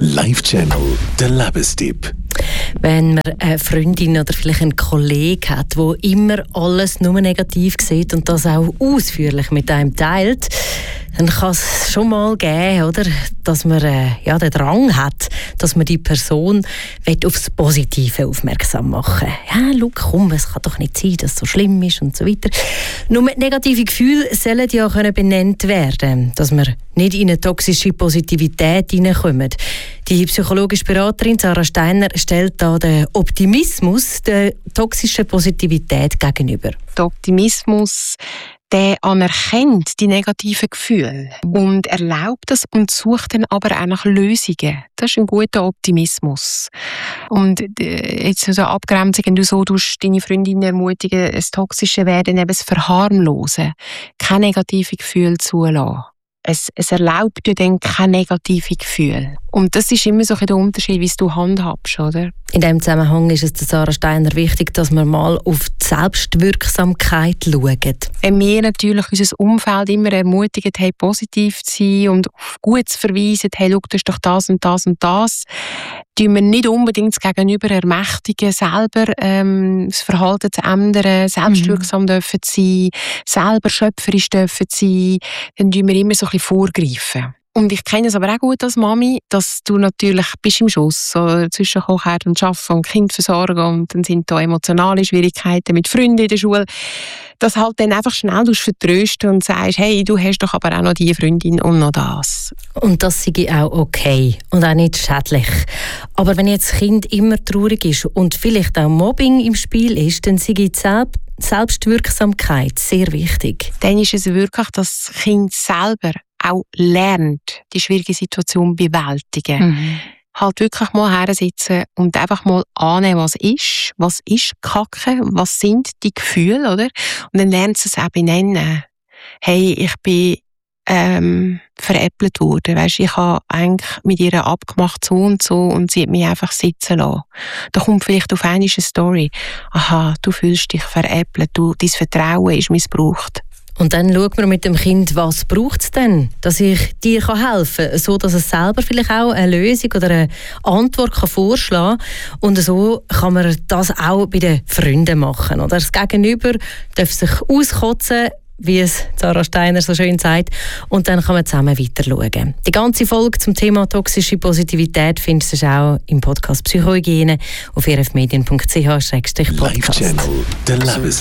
Live-Channel, der Lebenstipp. Wenn man eine Freundin oder vielleicht einen Kollegen hat, der immer alles nur negativ sieht und das auch ausführlich mit einem teilt, dann kann es schon mal geben, oder, dass man den Drang hat, dass man die Person aufs Positive aufmerksam machen will. Ja, schau, komm, es kann doch nicht sein, dass es so schlimm ist und so weiter. Nur negative Gefühle sollen ja benannt werden, dass wir nicht in eine toxische Positivität hineinkommen. Die psychologische Beraterin Sarah Steiner stellt da den Optimismus der toxischen Positivität gegenüber. Der Optimismus, der anerkennt die negativen Gefühle und erlaubt das und sucht dann aber auch nach Lösungen. Das ist ein guter Optimismus. Und jetzt so eine Abgrenzung, wenn du so deine Freundin ermutigen, das Toxische werden, eben das Verharmlosen, keine negativen Gefühle zulassen. Es erlaubt dir dann kein negatives Gefühl. Und das ist immer so ein der Unterschied, wie du handhabst, oder? In diesem Zusammenhang ist es Sarah Steiner wichtig, dass wir mal auf die Selbstwirksamkeit schauen. Wenn wir natürlich unser Umfeld immer ermutigen, hey, positiv zu sein und auf gut zu verweisen, hey, schau, das ist doch das und das und das, tun wir nicht unbedingt das Gegenüber ermächtigen, selber das Verhalten zu ändern, selbstwirksam dürfen sein, selber schöpferisch dürfen sein, dann tun wir immer so ein bisschen vorgreifen. Und ich kenne es aber auch gut als Mami, dass du natürlich bist im Schuss, so zwischen Kochherd und Arbeiten und Kind versorgen und dann sind da emotionale Schwierigkeiten mit Freunden in der Schule, dass halt dann einfach schnell vertrösten und sagst, hey, du hast doch aber auch noch diese Freundin und noch das. Und das sei auch okay und auch nicht schädlich. Aber wenn jetzt das Kind immer traurig ist und vielleicht auch Mobbing im Spiel ist, dann sei die Selbstwirksamkeit sehr wichtig. Dann ist es wirklich, dass das Kind selber auch lernt, die schwierige Situation bewältigen. Halt wirklich mal hersitzen und einfach mal annehmen, was ist Kacke, was sind die Gefühle, oder? Und dann lernt sie es auch benennen. Hey, ich bin veräppelt worden. Weisst, ich habe eigentlich mit ihr abgemacht so und sie hat mich einfach sitzen lassen. Da kommt vielleicht auf einmal eine Story. Aha, du fühlst dich veräppelt, dein Vertrauen ist missbraucht. Und dann schaut man mit dem Kind, was braucht es denn, dass ich dir helfen kann, so dass es selber vielleicht auch eine Lösung oder eine Antwort vorschlagen kann. Und so kann man das auch bei den Freunden machen. Oder das Gegenüber darf sich auskotzen, wie es Sarah Steiner so schön sagt, und dann kann man zusammen weiter schauen. Die ganze Folge zum Thema toxische Positivität findest du auch im Podcast Psychohygiene auf rfmedien.ch/podcast. Live-Channel, der Lebenstipp.